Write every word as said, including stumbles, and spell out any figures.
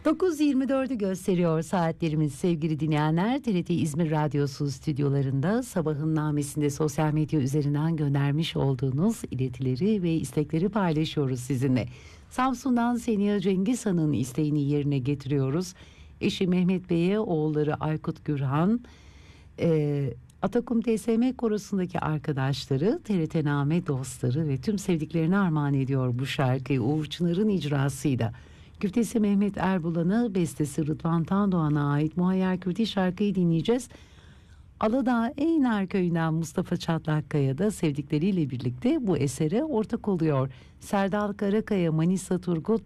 dokuz yirmi dördü gösteriyor saatlerimiz sevgili dinleyenler. T R T İzmir Radyosu stüdyolarında sabahın namesinde sosyal medya üzerinden göndermiş olduğunuz iletileri ve istekleri paylaşıyoruz sizinle. Samsun'dan Seniha Cengiz Han'ın isteğini yerine getiriyoruz. Eşi Mehmet Bey'e, oğulları Aykut Gürhan, e, Atakum T S M Korosu'ndaki arkadaşları, T R T Name dostları ve tüm sevdiklerine armağan ediyor bu şarkıyı Uğur Çınar'ın icrasıyla. Güftesi Mehmet Erbulan'a, bestesi Rıdvan Tandoğan'a ait Muhayyer Kürti şarkıyı dinleyeceğiz. Aladağ Eynar Köyü'nden Mustafa Çatlakkaya da sevdikleriyle birlikte bu esere ortak oluyor. Serdal Karakaya, Manisa Turgut